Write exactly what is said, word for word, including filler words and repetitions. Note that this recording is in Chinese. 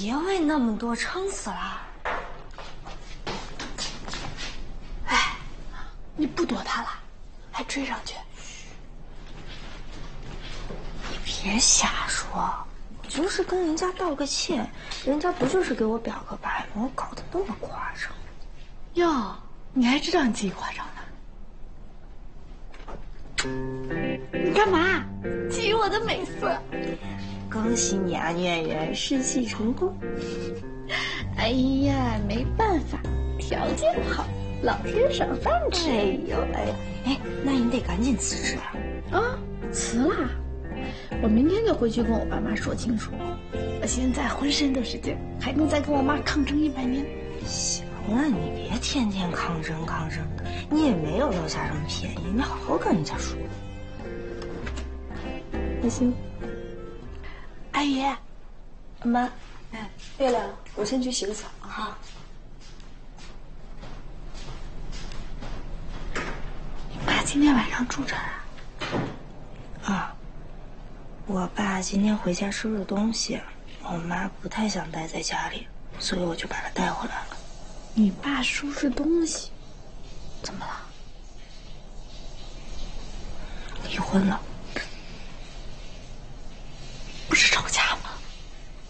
别喂那么多，撑死了。 哎，你不躲他了，还追上去？ 你别瞎说，我就是跟人家道个歉，人家不就是给我表个白吗？我搞得那么夸张。 哟，你还知道你自己夸张呢？你干嘛？觊觎我的美色？ 恭喜你啊，演员试戏成功。 哎呀，没办法，条件好，老天赏饭吃。 哎呦哎呀，哎，那你得赶紧辞职啊！ 啊，辞啦！我明天就回去跟我爸妈说清楚。我现在浑身都是劲，还能再跟我妈抗争一百年。 行了，你别天天抗争抗争的，你也没有落下什么便宜，你好好跟人家说。 那行。阿姨， 妈， 哎，对了，我先去洗个澡啊。 好。 你爸今天晚上住这儿啊？ 啊，我爸今天回家收拾东西，我妈不太想待在家里，所以我就把他带回来了。 你爸收拾东西，怎么了？ 离婚了。